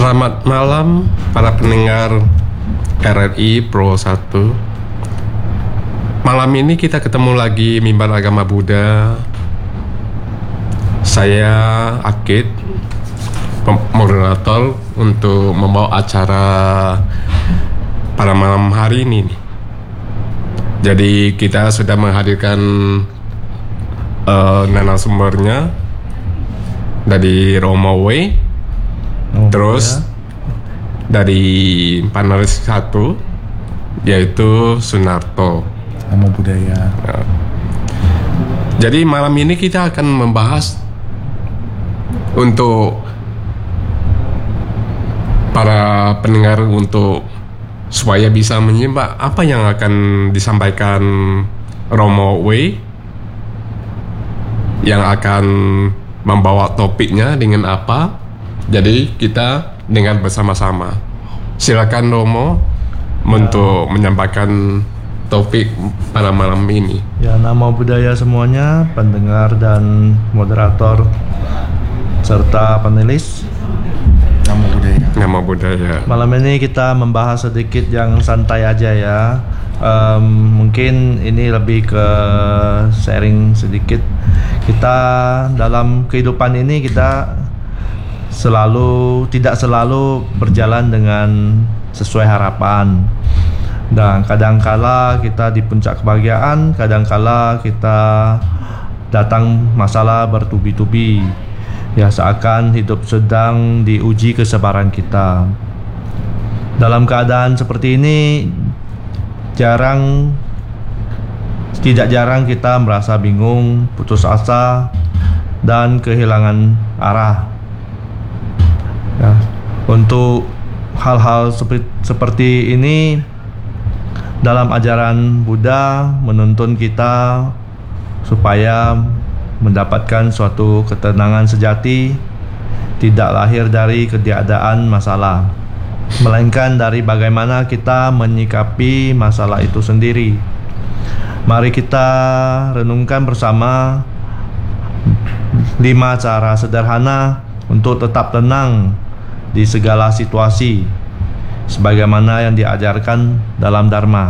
Selamat malam para pendengar RRI Pro 1. Malam ini kita ketemu lagi Mimbar Agama Buddha. Saya Akid, moderator untuk membawa acara pada malam hari ini. Jadi kita sudah menghadirkan narasumbernya dari Romo Way. Terus dari panelis satu yaitu Sunarto Namo Buddhaya. Jadi malam ini kita akan membahas untuk para pendengar untuk supaya bisa menyimak apa yang akan disampaikan Romo Way yang akan membawa topiknya dengan apa. Jadi kita dengar bersama-sama. Silakan Romo untuk menyampaikan topik pada malam ini. Ya, Namo Buddhaya semuanya, pendengar dan moderator serta panelis. Namo Buddhaya. Namo Buddhaya. Malam ini kita membahas sedikit yang santai aja ya. Mungkin ini lebih ke sharing sedikit. Kita dalam kehidupan ini kita tidak selalu berjalan dengan sesuai harapan, dan kadangkala kita di puncak kebahagiaan, kadangkala kita datang masalah bertubi-tubi, ya seakan hidup sedang diuji kesabaran kita. Dalam keadaan seperti ini tidak jarang kita merasa bingung, putus asa, dan kehilangan arah. Ya, untuk hal-hal seperti ini dalam ajaran Buddha menuntun kita supaya mendapatkan suatu ketenangan sejati, tidak lahir dari ketiadaan masalah, melainkan dari bagaimana kita menyikapi masalah itu sendiri. Mari kita renungkan bersama 5 cara sederhana untuk tetap tenang di segala situasi, sebagaimana yang diajarkan dalam Dharma.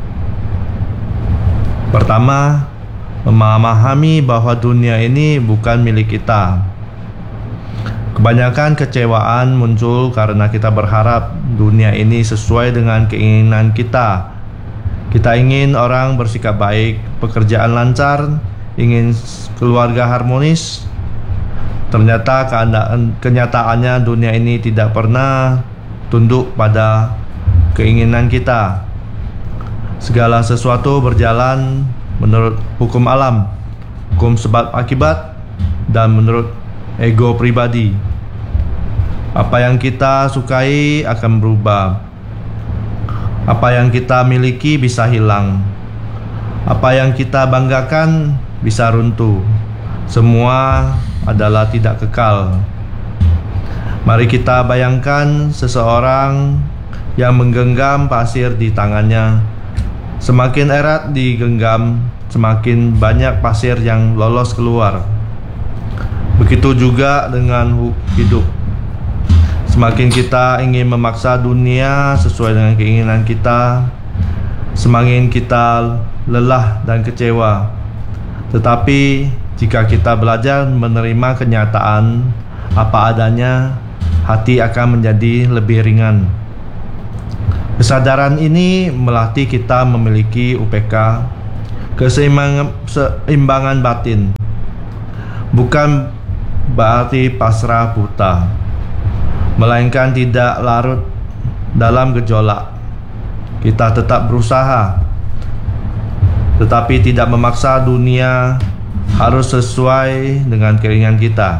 Pertama, memahami bahwa dunia ini bukan milik kita. Kebanyakan kecewaan muncul karena kita berharap dunia ini sesuai dengan keinginan kita. Kita ingin orang bersikap baik, pekerjaan lancar, ingin keluarga harmonis. Ternyata kenyataannya dunia ini tidak pernah tunduk pada keinginan kita. Segala sesuatu berjalan menurut hukum alam, hukum sebab akibat, dan menurut ego pribadi. Apa yang kita sukai akan berubah. Apa yang kita miliki bisa hilang. Apa yang kita banggakan bisa runtuh. Semua adalah tidak kekal. Mari kita bayangkan seseorang yang menggenggam pasir di tangannya. Semakin erat digenggam, semakin banyak pasir yang lolos keluar. Begitu juga dengan hidup. Semakin kita ingin memaksa dunia sesuai dengan keinginan kita, semakin kita lelah dan kecewa. Tetapi jika kita belajar menerima kenyataan apa adanya, hati akan menjadi lebih ringan. Kesadaran ini melatih kita memiliki UPK, keseimbangan batin. Bukan berarti pasrah buta, melainkan tidak larut dalam gejolak. Kita tetap berusaha, tetapi tidak memaksa dunia harus sesuai dengan keinginan kita.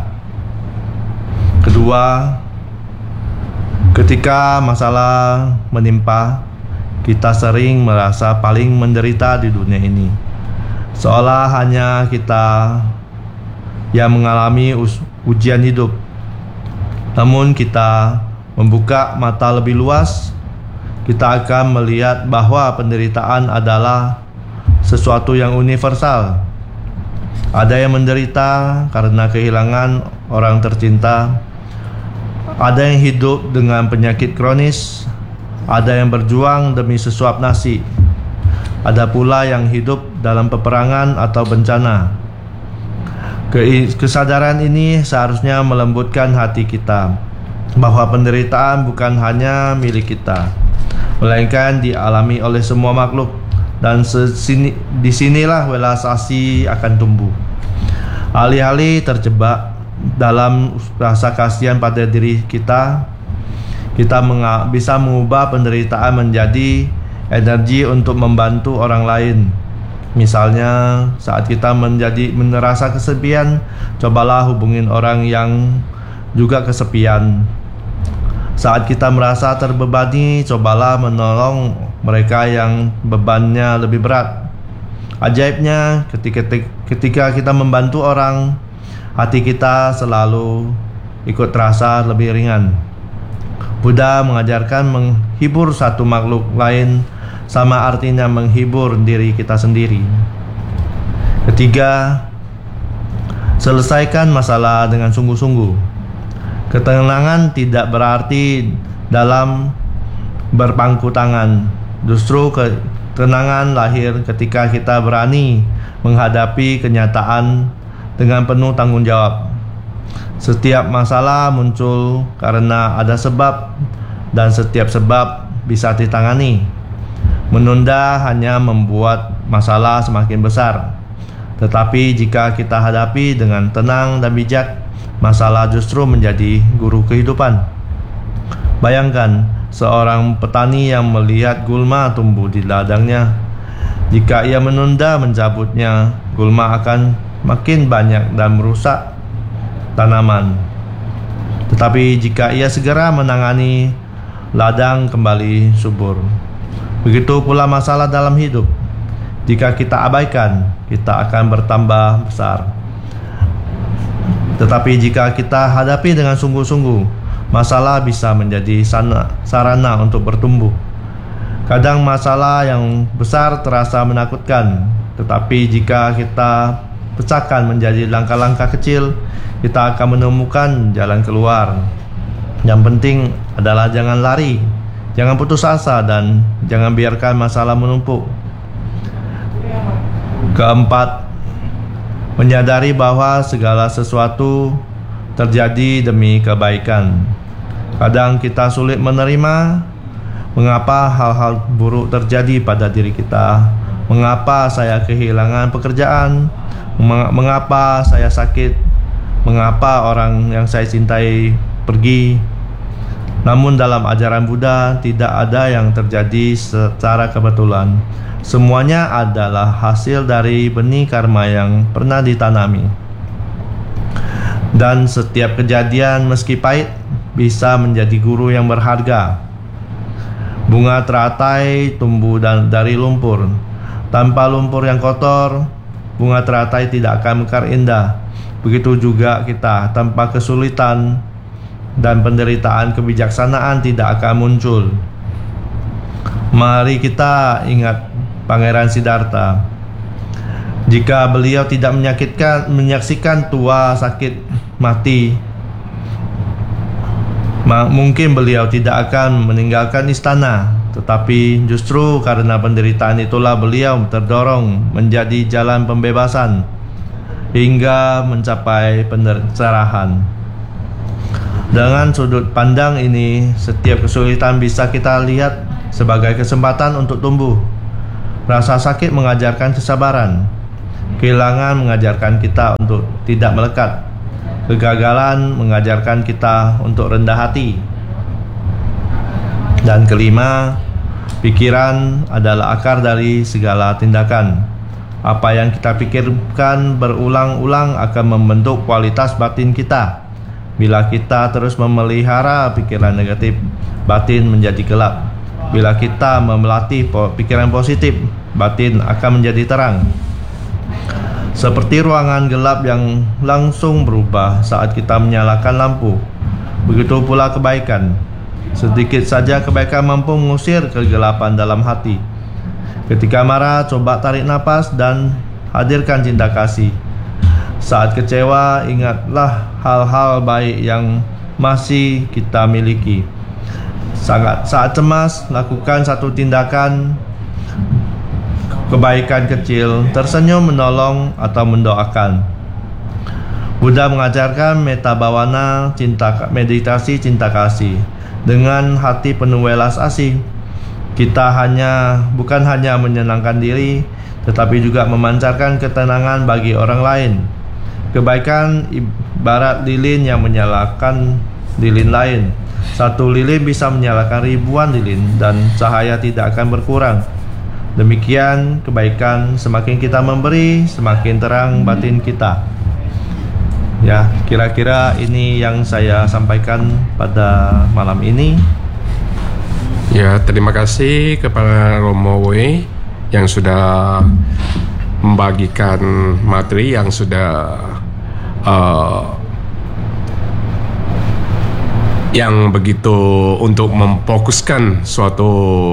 Kedua, ketika masalah menimpa, kita sering merasa paling menderita di dunia ini, seolah hanya kita yang mengalami ujian hidup. Namun kita membuka mata lebih luas, kita akan melihat bahwa penderitaan adalah sesuatu yang universal. Ada yang menderita karena kehilangan orang tercinta. Ada yang hidup dengan penyakit kronis, ada yang berjuang demi sesuap nasi, ada pula yang hidup dalam peperangan atau bencana. Kesadaran ini seharusnya melembutkan hati kita bahwa penderitaan bukan hanya milik kita, melainkan dialami oleh semua makhluk, dan disinilah welas asih akan tumbuh. Alih-alih terjebak dalam rasa kasihan pada diri kita, kita bisa mengubah penderitaan menjadi energi untuk membantu orang lain. Misalnya, saat kita merasa kesepian, cobalah hubungin orang yang juga kesepian. Saat kita merasa terbebani, cobalah menolong mereka yang bebannya lebih berat. Ajaibnya, ketika kita membantu orang, hati kita selalu ikut terasa lebih ringan. Buddha mengajarkan menghibur satu makhluk lain sama artinya menghibur diri kita sendiri. Ketiga, selesaikan masalah dengan sungguh-sungguh. Ketenangan tidak berarti dalam berpangku tangan. Justru ketenangan lahir ketika kita berani menghadapi kenyataan dengan penuh tanggung jawab. Setiap masalah muncul karena ada sebab, dan setiap sebab bisa ditangani. Menunda hanya membuat masalah semakin besar. Tetapi jika kita hadapi dengan tenang dan bijak, masalah justru menjadi guru kehidupan. Bayangkan seorang petani yang melihat gulma tumbuh di ladangnya. Jika ia menunda mencabutnya, gulma akan makin banyak dan merusak tanaman. Tetapi jika ia segera menangani, ladang kembali subur. Begitu pula masalah dalam hidup. Jika kita abaikan, kita akan bertambah besar. Tetapi jika kita hadapi dengan sungguh-sungguh, masalah bisa menjadi sarana untuk bertumbuh. Kadang masalah yang besar terasa menakutkan, tetapi jika kita pecahkan menjadi langkah-langkah kecil, kita akan menemukan jalan keluar. Yang penting adalah jangan lari, jangan putus asa, dan jangan biarkan masalah menumpuk. Keempat, menyadari bahwa segala sesuatu terjadi demi kebaikan. Kadang kita sulit menerima mengapa hal-hal buruk terjadi pada diri kita. Mengapa saya kehilangan pekerjaan? Mengapa saya sakit? Mengapa orang yang saya cintai pergi? Namun dalam ajaran Buddha tidak ada yang terjadi secara kebetulan. Semuanya adalah hasil dari benih karma yang pernah ditanami. Dan setiap kejadian meski pahit bisa menjadi guru yang berharga. Bunga teratai tumbuh dari lumpur. Tanpa lumpur yang kotor, bunga teratai tidak akan mekar indah. Begitu juga kita, tanpa kesulitan dan penderitaan, kebijaksanaan tidak akan muncul. Mari kita ingat Pangeran Siddhartha. Jika beliau tidak menyaksikan tua sakit mati, mungkin beliau tidak akan meninggalkan istana. Tetapi justru karena penderitaan itulah beliau terdorong menjadi jalan pembebasan hingga mencapai pencerahan. Dengan sudut pandang ini, setiap kesulitan bisa kita lihat sebagai kesempatan untuk tumbuh. Rasa sakit mengajarkan kesabaran. Kehilangan mengajarkan kita untuk tidak melekat. Kegagalan mengajarkan kita untuk rendah hati. Dan kelima, pikiran adalah akar dari segala tindakan. Apa yang kita pikirkan berulang-ulang akan membentuk kualitas batin kita. Bila kita terus memelihara pikiran negatif, batin menjadi gelap. Bila kita memelatih pikiran positif, batin akan menjadi terang. Seperti ruangan gelap yang langsung berubah saat kita menyalakan lampu, begitu pula kebaikan. Sedikit saja kebaikan mampu mengusir kegelapan dalam hati. Ketika marah, coba tarik napas dan hadirkan cinta kasih. Saat kecewa, ingatlah hal-hal baik yang masih kita miliki. Saat cemas, lakukan satu tindakan kebaikan kecil, tersenyum, menolong, atau mendoakan. Buddha mengajarkan metta bhavana, meditasi cinta kasih. Dengan hati penuh welas asih, kita bukan hanya menyenangkan diri, tetapi juga memancarkan ketenangan bagi orang lain. Kebaikan ibarat lilin yang menyalakan lilin lain. Satu lilin bisa menyalakan ribuan lilin dan cahaya tidak akan berkurang. Demikian kebaikan, semakin kita memberi, semakin terang batin kita. Ya, kira-kira ini yang saya sampaikan pada malam ini. Ya, terima kasih kepada Romo W yang sudah membagikan materi yang sudah yang begitu untuk memfokuskan suatu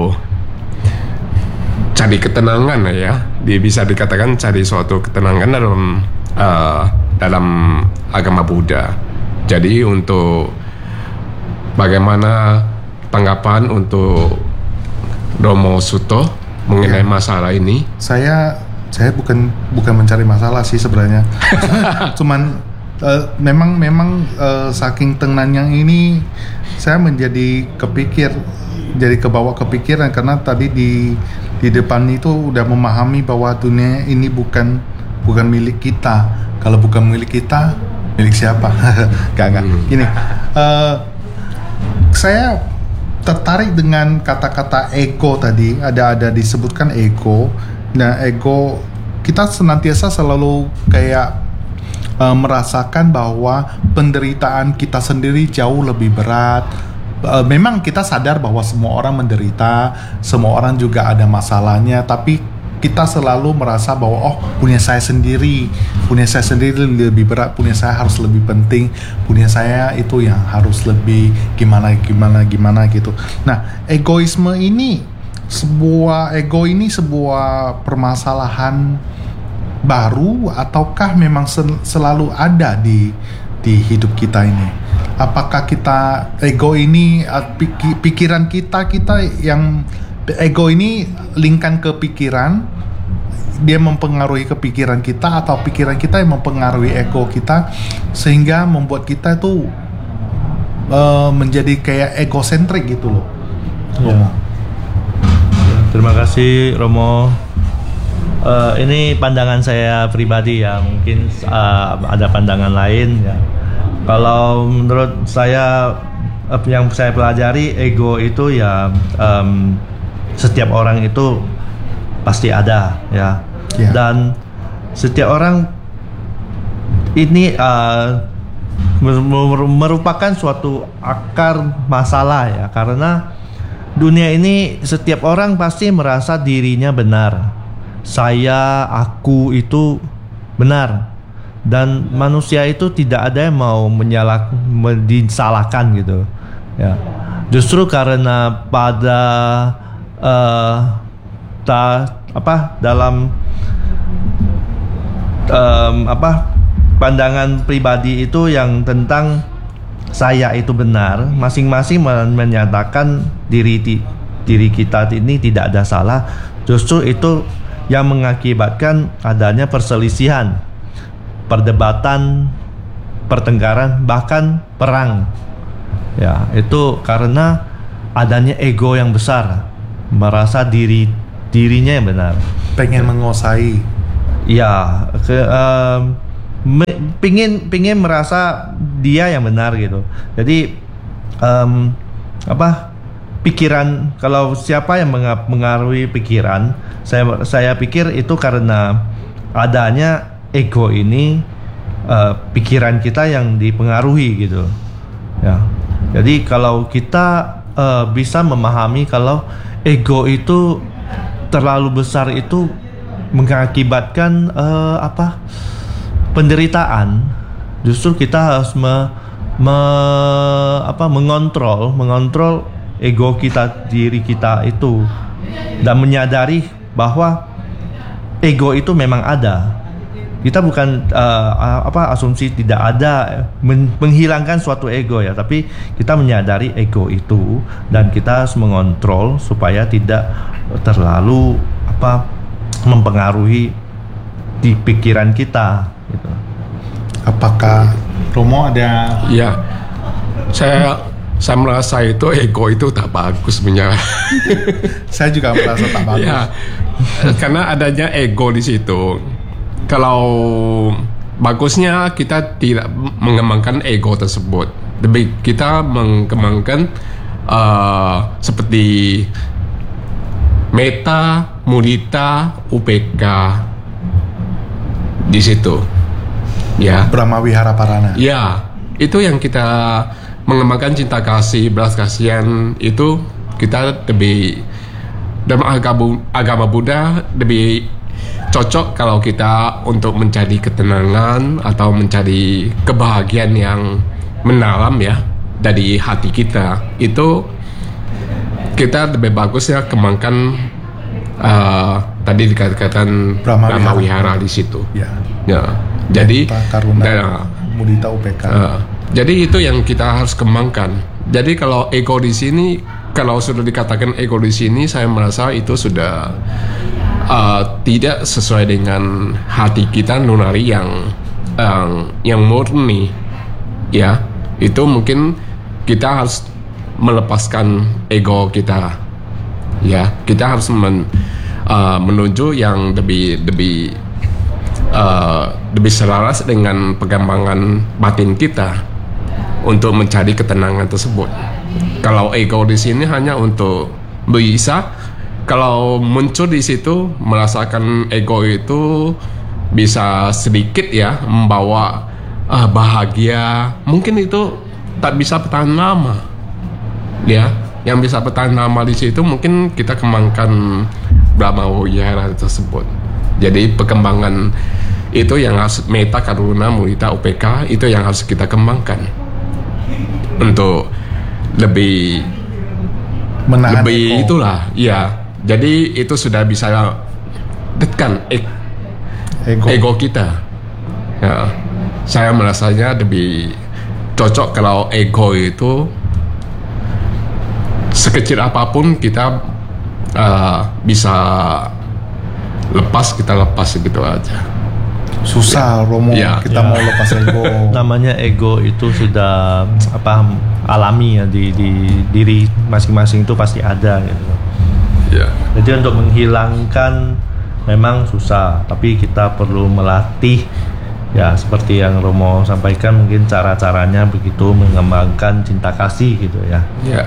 cari ketenangan ya, bisa dikatakan cari suatu ketenangan dalam agama Buddha. Jadi untuk bagaimana tanggapan untuk Romo Suto mengenai masalah ini? Saya bukan mencari masalah sih sebenarnya. Cuman memang saking tenangnya ini saya menjadi kebawa kepikiran karena tadi di depan itu udah memahami bahwa dunia ini bukan milik kita. Kalau bukan milik kita, milik siapa? Gak. Gini, saya tertarik dengan kata-kata ego tadi. Ada disebutkan ego. Nah, ego kita senantiasa selalu kayak merasakan bahwa penderitaan kita sendiri jauh lebih berat. Memang kita sadar bahwa semua orang menderita, semua orang juga ada masalahnya, tapi kita selalu merasa bahwa punya saya sendiri lebih berat, punya saya harus lebih penting, punya saya itu yang harus lebih gimana gitu. Nah, ego ini sebuah permasalahan baru ataukah memang selalu ada di hidup kita ini? Apakah ego ini pikiran kita yang ego ini lingkan ke pikiran, dia mempengaruhi ke pikiran kita, atau pikiran kita yang mempengaruhi ego kita sehingga membuat kita itu menjadi kayak egosentrik gitu loh. Ya. Terima kasih Romo. Ini pandangan saya pribadi ya, mungkin ada pandangan lain ya. Kalau menurut saya yang saya pelajari, ego itu ya setiap orang itu pasti ada ya. Dan setiap orang ini merupakan suatu akar masalah ya, karena dunia ini setiap orang pasti merasa dirinya benar. Aku itu benar, dan manusia itu tidak ada yang mau disalahkan gitu ya. Justru karena pada dalam pandangan pribadi itu yang tentang saya itu benar, masing-masing menyatakan diri kita ini tidak ada salah. Justru itu yang mengakibatkan adanya perselisihan, perdebatan, pertengkaran, bahkan perang. Ya, itu karena adanya ego yang besar, merasa dirinya yang benar, pengen menguasai. Ya, pingin merasa dia yang benar gitu. Jadi pikiran, kalau siapa yang mengaruhi pikiran, saya pikir itu karena adanya ego ini, pikiran kita yang dipengaruhi gitu ya. Jadi kalau kita bisa memahami kalau ego itu terlalu besar, itu mengakibatkan penderitaan, justru kita harus mengontrol ego kita, diri kita itu, dan menyadari bahwa ego itu memang ada kita bukan asumsi tidak ada menghilangkan suatu ego ya, tapi kita menyadari ego itu dan kita harus mengontrol supaya tidak terlalu mempengaruhi di pikiran kita gitu. Apakah Romo ada? Ya, saya merasa itu ego itu tak bagus sebenarnya. Saya juga merasa tak bagus. Ya, karena adanya ego di situ. Kalau bagusnya kita tidak mengembangkan ego tersebut, lebih kita mengembangkan seperti meta, mudita, UPK di situ. Ya. Brahma Wihara Parana. Ya, itu yang kita mengembangkan cinta kasih, belas kasihan itu kita lebih dalam agama Buddha lebih cocok kalau kita untuk mencari ketenangan atau mencari kebahagiaan yang mendalam ya dari hati kita. Itu kita lebih bagus ya kembangkan tadi dikatakan Brahma Wihara di situ. Ya. Ya. Jadi Karuna, mudita UPK. Jadi itu yang kita harus kembangkan. Jadi kalau ego di sini, kalau sudah dikatakan ego di sini, saya merasa itu sudah tidak sesuai dengan hati kita nurani yang murni. Ya, itu mungkin kita harus melepaskan ego kita. Ya, kita harus menuju yang lebih selaras dengan pengembangan batin kita untuk mencari ketenangan tersebut. Kalau ego di sini hanya untuk bisa, kalau muncul di situ merasakan ego itu bisa sedikit ya membawa bahagia, mungkin itu tak bisa bertahan lama. Ya, yang bisa bertahan lama di situ mungkin kita kembangkan Brahma Wihara tersebut. Jadi perkembangan itu yang harus meta, karuna, mudita, UPK itu yang harus kita kembangkan untuk lebih menahan lebih ego. Itulah ya. Jadi itu sudah bisa dekat ego kita. Ya, saya merasanya lebih cocok kalau ego itu sekecil apapun kita bisa lepas, kita lepas gitu aja. Susah Romo, Ya. kita mau lepas ego. Namanya ego itu sudah alami ya di diri masing-masing itu pasti ada gitu. Ya. Jadi untuk menghilangkan memang susah, tapi kita perlu melatih ya, seperti yang Romo sampaikan, mungkin cara-caranya begitu mengembangkan cinta kasih gitu ya. Ya.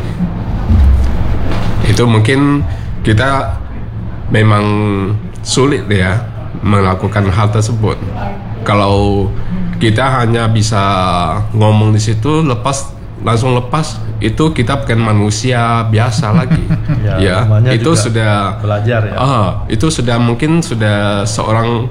Itu mungkin kita memang sulit ya melakukan hal tersebut. Kalau kita hanya bisa ngomong di situ langsung lepas, itu kita bukan manusia biasa lagi. Ya, itu sudah belajar ya. Itu sudah mungkin sudah seorang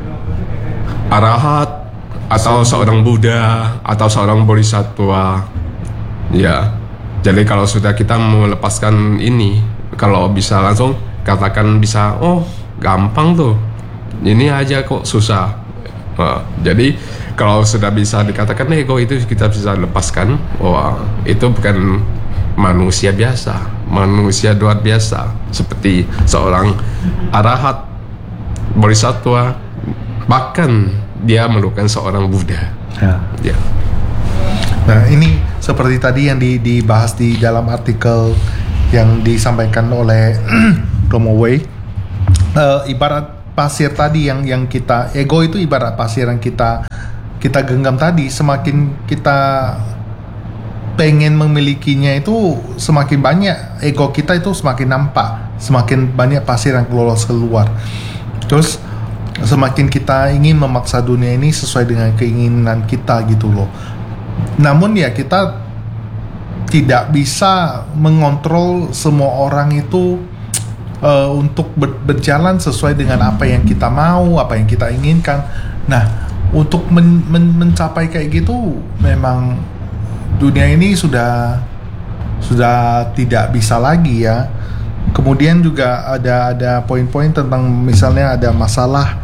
arahat atau seorang Buddha atau seorang bodhisattva. Ya. Jadi kalau sudah kita melepaskan ini, kalau bisa langsung katakan bisa, oh gampang tuh, ini aja kok susah. Jadi kalau sudah bisa dikatakan ego itu kita bisa lepaskan, wah itu bukan manusia biasa, manusia luar biasa seperti seorang arahat, bodhisattva, bahkan dia merupakan seorang Buddha. Ya. Nah ini seperti tadi yang dibahas di dalam artikel yang disampaikan oleh Romo Wei, ibarat pasir tadi yang kita, ego itu ibarat pasir yang kita genggam tadi. Semakin kita pengen memilikinya itu, semakin banyak ego kita itu semakin nampak, semakin banyak pasir yang keluar. Terus semakin kita ingin memaksa dunia ini sesuai dengan keinginan kita gitu loh. Namun ya kita tidak bisa mengontrol semua orang itu untuk berjalan sesuai dengan apa yang kita mau, apa yang kita inginkan. Nah, untuk mencapai kayak gitu, memang dunia ini sudah tidak bisa lagi ya. Kemudian juga ada poin-poin tentang misalnya ada masalah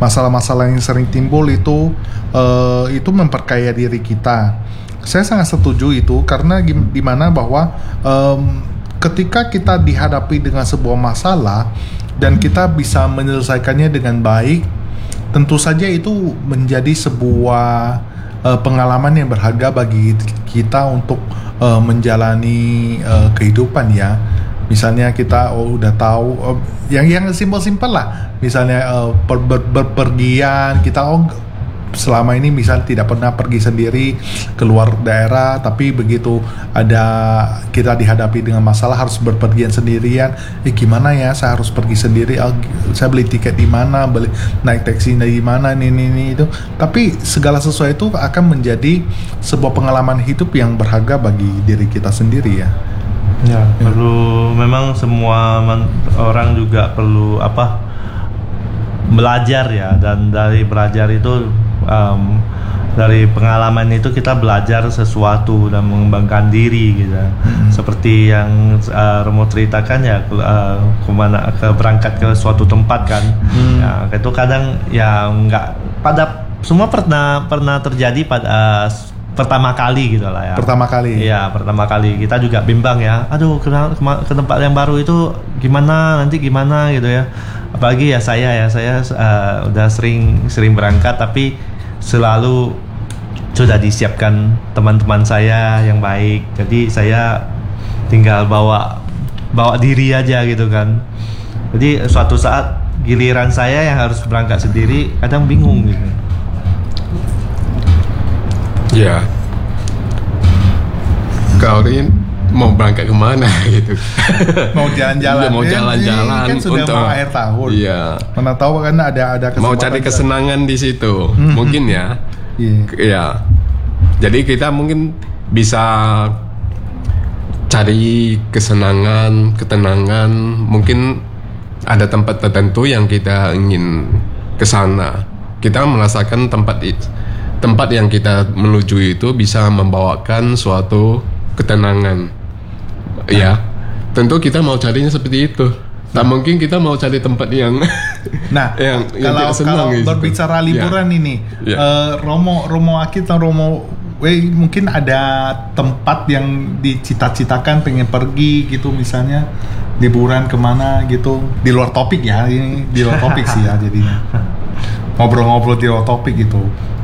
masalah-masalah yang sering timbul itu memperkaya diri kita. Saya sangat setuju itu karena dimana bahwa ketika kita dihadapi dengan sebuah masalah dan kita bisa menyelesaikannya dengan baik, tentu saja itu menjadi sebuah pengalaman yang berharga bagi kita untuk menjalani kehidupan ya. Misalnya kita udah tahu yang simpel-simpel lah. Misalnya berpergian, kita selama ini misal tidak pernah pergi sendiri keluar daerah, tapi begitu kita dihadapi dengan masalah harus berpergian sendirian, gimana ya, saya harus pergi sendiri, saya beli tiket di mana, naik taksi di mana, ini itu. Tapi segala sesuatu itu akan menjadi sebuah pengalaman hidup yang berharga bagi diri kita sendiri ya. Ya, perlu memang semua orang juga perlu belajar ya, dan dari belajar itu dari pengalaman itu kita belajar sesuatu dan mengembangkan diri gitu. Seperti yang Romo ceritakan ya, berangkat ke suatu tempat kan. Ya, itu kadang ya nggak pada semua pernah terjadi pada pertama kali gitu lah ya. Pertama kali. Iya, pertama kali kita juga bimbang ya. Aduh, ke tempat yang baru itu nanti gimana gitu ya. Apalagi ya saya udah sering berangkat, tapi selalu sudah disiapkan teman-teman saya yang baik. Jadi saya tinggal bawa diri aja gitu kan. Jadi suatu saat giliran saya yang harus berangkat sendiri, kadang bingung gitu. Ya, kau ini mau berangkat kemana gitu? Mau jalan-jalan. Mau jalan-jalan kan sudah untuk mau akhir tahun. Iya. Mana tahu kan ada kesempatan. Mau cari kesenangan di situ, mungkin ya. Iya. Jadi kita mungkin bisa cari ketenangan. Mungkin ada tempat tertentu yang kita ingin ke sana. Kita merasakan tempat yang kita menuju itu bisa membawakan suatu ketenangan. Ya, tentu kita mau carinya seperti itu. Tak mungkin kita mau cari tempat yang yang kalau gitu. Berbicara liburan ini, Romo Aki atau Romo mungkin ada tempat yang dicita-citakan pengen pergi gitu, misalnya liburan kemana gitu, di luar topik ya, ini di luar topik sih ya, jadinya ngobrol-ngobrol di luar topik gitu.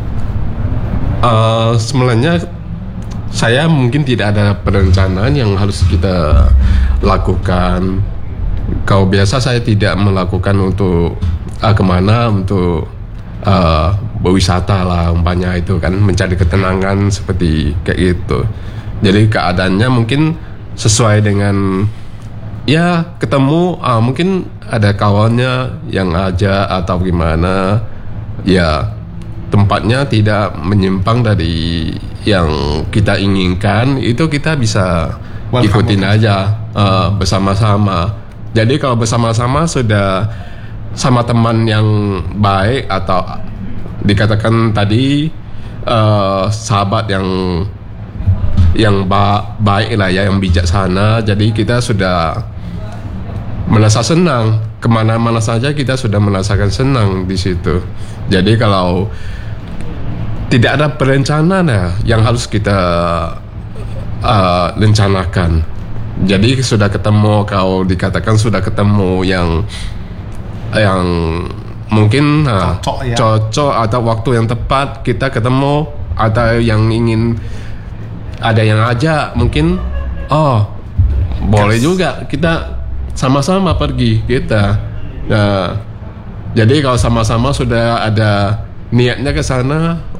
Sebenarnya saya mungkin tidak ada perencanaan yang harus kita lakukan. Kalau biasa saya tidak melakukan untuk kemana, untuk berwisata lah umpamanya itu kan, mencari ketenangan seperti kayak gitu. Jadi keadaannya mungkin sesuai dengan ya ketemu, mungkin ada kawannya yang ajak atau gimana ya. Tempatnya tidak menyimpang dari yang kita inginkan, itu kita bisa ikutin aja bersama-sama. Jadi kalau bersama-sama sudah sama teman yang baik, atau dikatakan tadi sahabat yang baik lah ya, yang bijaksana. Jadi kita sudah merasa senang, kemana-mana saja kita sudah merasakan senang di situ. Jadi kalau tidak ada perencanaan yang harus kita rencanakan. Jadi sudah ketemu, kalau dikatakan sudah ketemu yang mungkin cocok atau waktu yang tepat kita ketemu, atau yang ingin ada yang ajak, mungkin boleh juga kita sama-sama pergi kita. Nah, jadi kalau sama-sama sudah ada niatnya ke sana,